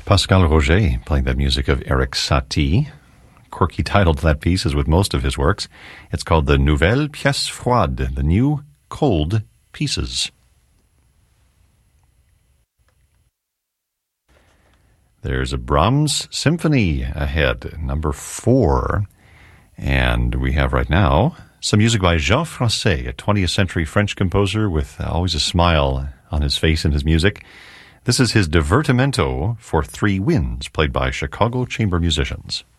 Pascal Roger playing that music of Erik Satie. Quirky title to that piece, as with most of his works. It's called the Nouvelle Pièce Froide, the new cold pieces. There's a Brahms symphony ahead, number 4. And we have right now some music by Jean Francais, a 20th century French composer with always a smile on his face in his music. This is his Divertimento for 3 winds, played by Chicago chamber musicians.